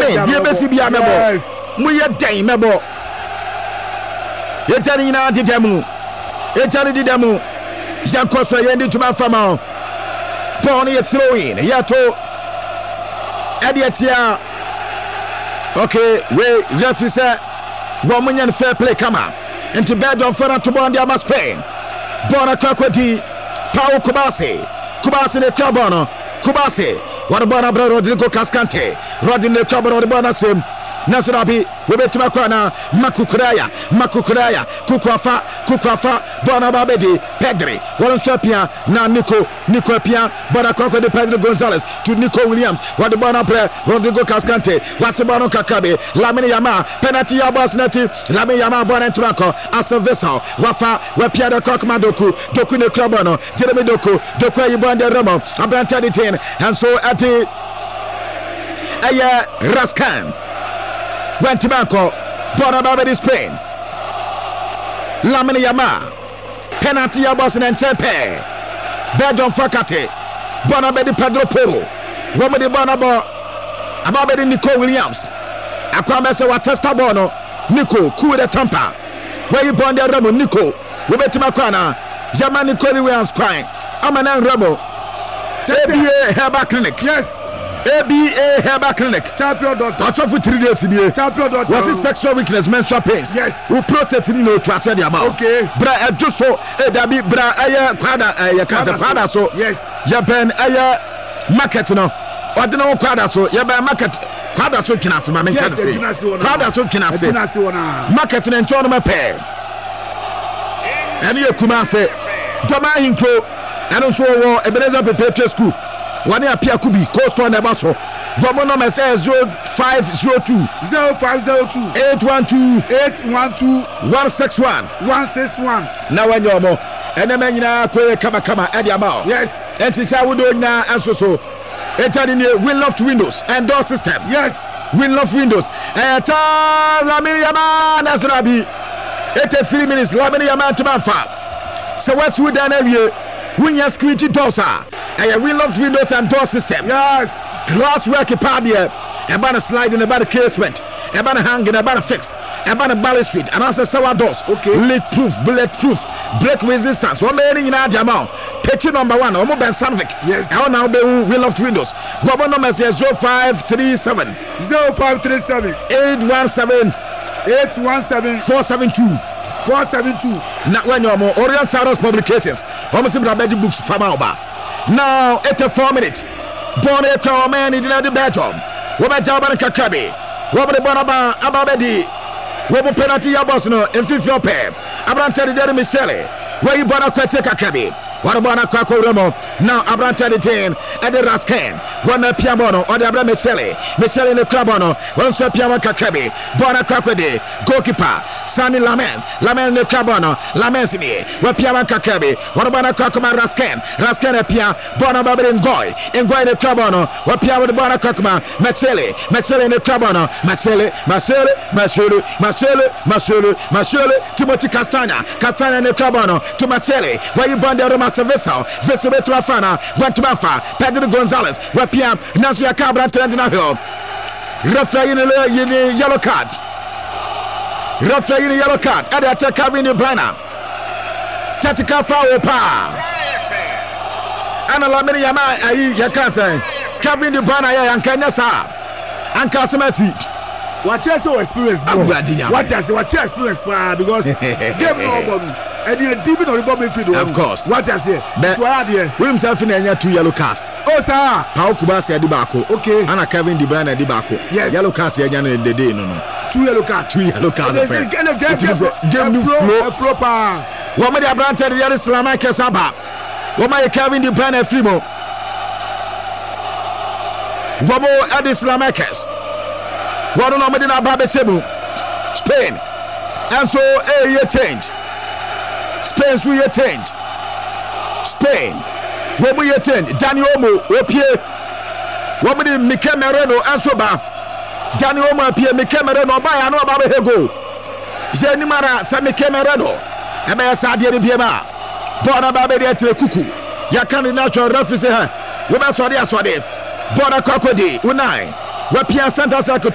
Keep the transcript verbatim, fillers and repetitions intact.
Spain ye besi bia mebo mu ye den mebo ye tani na didemu ye tani didemu Jankoso ye ndi tuma fama ball ye throw in ye to Ediatia okay we referee say woman fair play kama into bed on for to bond ya Spain bona kwakwadi Pau Kubasi Kubasi ne Kabono Kubasi what about brother Rodrigo Cascante Rodrigo Kabono the bona sim Nasurabi webetima kwana Makukuraya Makukuraya Kukwafa Kukwafa bona babedi Pedri Wolonsapia na Nico Nico Pia bona kwako de Pedro Gonzalez to Nico Williams what the bona play Rodrigo Cascante what's the bona Kakabe Lamine Yama penalty ya boss nati Lamine Yama bona ntwako asa vessel wafa we Pia de Kokma Doku Doku ne Klabono Jeremy Doku Doku yibande Ramo Abranta detain and so at the Aya Raskan went to Banco, Bonababa Spain. Lamine Yama, penalty Abos and Tepe, Bedon Fakate, Bonabedi Pedro Poro, Romedy Bonabo, Ababedi Nico Williams, Aquamesa Watesta Bono, Nico, Coup de Tampa, where you born the Ramo, Nico, Robertimacana, Jaman Nico Williams crying, Amanan Ramo, A B A Herba Clinic, yes. A B A Herbal Clinic. Champion doctor. That's for three days in here. Champion doctor. Was it sexual weakness, menstrual pains? Yes. Who prostate in no trust the amount. Okay. Bra just so eh dabi bra aya kwada aya cancer kwada so. Yes. Japan aya market no. Ordinary kwada so. Yaba market kwada so kinase ma men kan say. Kwada so kinase. Kinase wona. Market na ncho no me pe. Ani ekuma say. Doma hinkro. Eno so wo Ebenezer Perpetual School. One appear could be cost on the muscle. Vomo number says zero five zero two zero five zero two eight one two eight one two one six one one six one. Now when you're more and the man in kama kama at your mouth. Yes, and she shall do now and so so. It's in the Winloft Windows and door system. Yes, Winloft Windows. And Lamine Yaman as Rabi. eighty-three minutes, Lamine Yaman to Manfa. So what's with an area? When you security doors are, and we love windows and door system. Yes, glass work part here. About a slide in about a casement, about a hanging, about a fix, about a balustrade, and also sour doors. Okay, leak proof, bullet proof, break resistance. One many in Adjamau. Picture number one, Omo Ben Sanvik. Yes, how now we love windows. Robert number says zero five three seven zero five three seven eight one seven eight one seven four seven two. four seven two. Now when you're more Orient Saros publications, almost Rabbit books from Alba. Now eighty-four minutes. Born a crow man in the bedroom. Robert Jaban Kakabi. Robert Bonaba Ababedi. Robert penalty Yabosno in fifth your pair. Abranta de Michele. Where you bought a Quete Kakabi. What about a Quaco Remo? Now Abranta de Tain at the Rascan. One Piamono or the Abra Michele. Michele in the Clabono. One Sir Piamo Kakabi. Bona Quaquede. Goalkeeper. Sani Lamens. Lamens in the Clabono. Lamens in here. Where Piamo Kakabi. What about a Quacoma Rascan? Rascan Pia. Bona Babi and Goy. And Goy in the Clabono. What Piamo the Bona Quacoma. Michele. Michele in the Clabono. Michele. Michele. Michele. Michele. Michele. Michele. Timothy Castagna. Castagna in the Clabono. To Michele. Where you bond the Roma Vessel. Vessel to Afana. Went to Mafa. Pedro Gonzalez. Where Piam. Nancy Cabra Trendina Hill. Referee in the yellow card. Referee in the yellow card. At the attack in the Brana. Tactical foul pa. Anna Lamine Yama, I can't say. Kevin the Brana, and Kanyasa. And Casamasi. What you so experience, bro? What you say? What you experience, because game no and you're deep in the bomb field. Of course. What you say? But we himself in any two yellow cards. Oh, sir. Pau Kubasi Adibako. Okay. Anna Kevin De Bruyne Adibako. Yes. Yellow cards here in the day. No, no. Two yellow cards. Two yellow cards. Game new flow. Flopper. What made you brand the other Islamai Kasaba? What made Kevin De Bruyne Frimo? What more at Islamaikas? What on Medina Babe Sebu? Spain. And so a year change. Spain so year change. Spain. When we attend Daniel Omo Opie. What we Mikel Merino and so ba. Daniel Omo Opie Mikel Merino by I know about Hego. Jenny Mara Sami Merino. Ebe Sadia de Biema. Bona Babe de Kuku. Yakani natural referee. We ba so dey so dey. Bona Kokodi Unai. We Pia Santa Sako